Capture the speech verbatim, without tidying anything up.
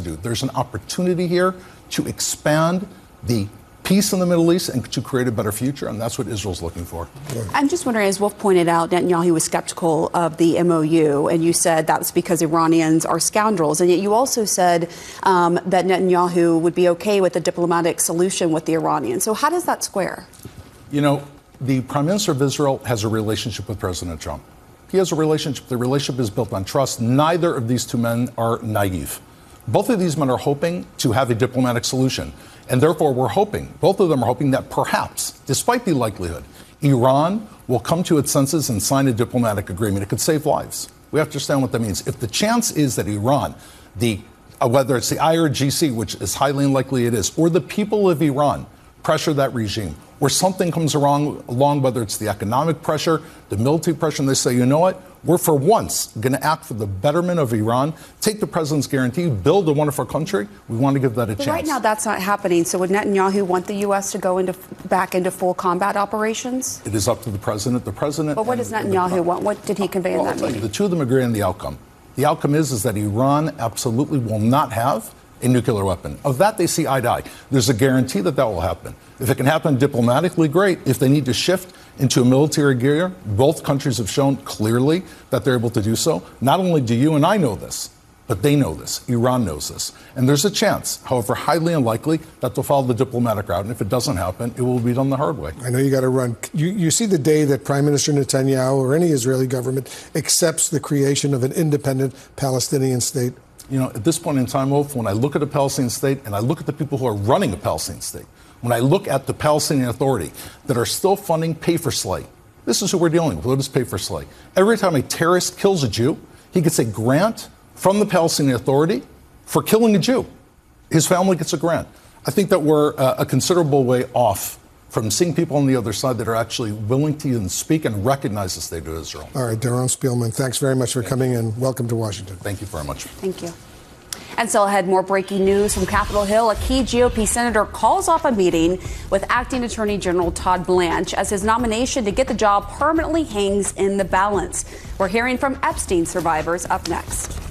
do. There's an opportunity here to expand the peace in the Middle East and to create a better future, and that's what Israel's looking for. I'm just wondering, as Wolf pointed out, Netanyahu was skeptical of the M O U, and you said that was because Iranians are scoundrels, and yet you also said um, that Netanyahu would be okay with a diplomatic solution with the Iranians. So how does that square? You know, the Prime Minister of Israel has a relationship with President Trump. He has a relationship. The relationship is built on trust. Neither of these two men are naive. Both of these men are hoping to have a diplomatic solution. And therefore, we're hoping, both of them are hoping that perhaps, despite the likelihood, Iran will come to its senses and sign a diplomatic agreement. It could save lives. We have to understand what that means. If the chance is that Iran, the uh, whether it's the I R G C, which is highly unlikely it is, or the people of Iran pressure that regime, or something comes along, along, whether it's the economic pressure, the military pressure, and they say, you know what, we're for once going to act for the betterment of Iran, take the president's guarantee, build a wonderful country. We want to give that a but chance. Right now, that's not happening. So would Netanyahu want the U S to go into back into full combat operations? It is up to the president. The president. But what does Netanyahu the, want? What did he convey well, in that meeting? The two of them agree on the outcome. The outcome is, is that Iran absolutely will not have a nuclear weapon. Of that, they see eye to eye. There's a guarantee that that will happen. If it can happen diplomatically, great. If they need to shift into a military gear, both countries have shown clearly that they're able to do so. Not only do you and I know this, but they know this. Iran knows this. And there's a chance, however highly unlikely, that they'll follow the diplomatic route. And if it doesn't happen, it will be done the hard way. I know you got to run. You, you see the day that Prime Minister Netanyahu or any Israeli government accepts the creation of an independent Palestinian state? You know, at this point in time, Wolf, when I look at a Palestinian state and I look at the people who are running a Palestinian state, when I look at the Palestinian Authority that are still funding pay for slay, this is who we're dealing with. What is pay for slay? Every time a terrorist kills a Jew, he gets a grant from the Palestinian Authority for killing a Jew. His family gets a grant. I think that we're uh, a considerable way off from seeing people on the other side that are actually willing to even speak and recognize the state of Israel. All right, Doron Spielman, thanks very much for coming and welcome to Washington. Thank you very much. Thank you. And still ahead, more breaking news from Capitol Hill. A key G O P senator calls off a meeting with Acting Attorney General Todd Blanche as his nomination to get the job permanently hangs in the balance. We're hearing from Epstein survivors up next.